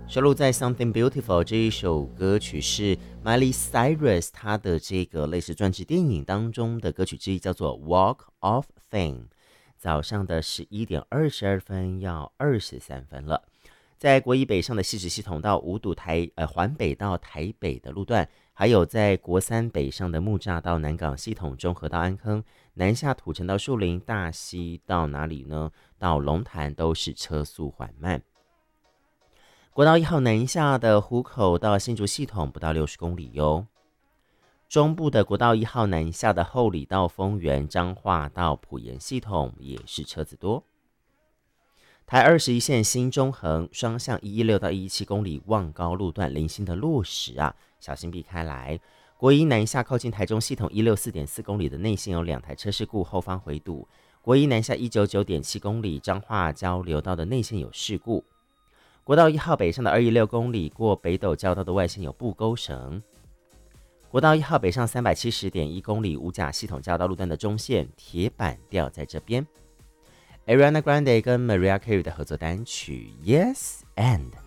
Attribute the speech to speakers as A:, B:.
A: 收录在《Something Beautiful》这一首歌曲是 Miley Cyrus 她的这个类似传记电影当中的歌曲之一，叫做《Walk of Fame》。早上的11:22要23分了。在国一北上的汐止系统到五堵环北到台北的路段，还有在国三北上的木栅到南港系统、中和到安坑、南下土城到树林、大溪到哪里呢？到龙潭都是车速缓慢。国道1号南下的湖口到新竹系统不到60公里哟。中部的国道1号南下的后里到丰原、彰化到埔盐系统也是车子多。台21线新中横双向116到117公里望高路段零星的落石啊，小心避开来。国一南下靠近台中系统164.4公里的内线有2台车事故，后方回堵。国一南下199.7公里彰化交流道的内线有事故。国道1号北上的216公里过北斗交道的外线有布沟绳。国道1号北上370.1公里五甲系统交道路段的中线铁板掉在这边。Ariana Grande 跟 Mariah Carey 的合作单曲 Yes and